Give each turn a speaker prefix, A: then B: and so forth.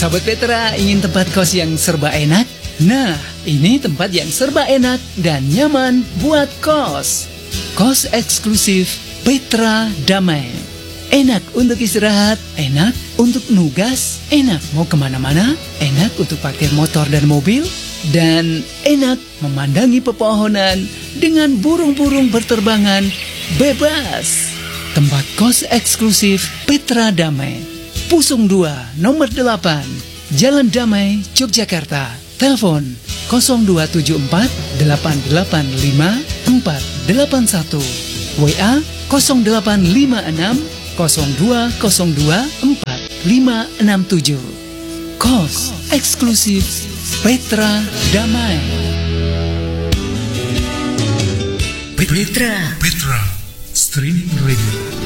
A: Sahabat Petra, ingin tempat kos yang serba enak? Nah, ini tempat yang serba enak dan nyaman buat kos. Kos eksklusif Petra Damai. Enak untuk istirahat, enak untuk nugas, enak mau kemana-mana, enak untuk pakai motor dan mobil, dan enak memandangi pepohonan dengan burung-burung berterbangan bebas. Tempat kos eksklusif Petra Damai, Pusung 2, nomor 8, Jalan Damai, Yogyakarta. Telepon 0274 885 481. WA 0856 0202 4567. Kos eksklusif Petra Damai.
B: Petra Streaming Radio.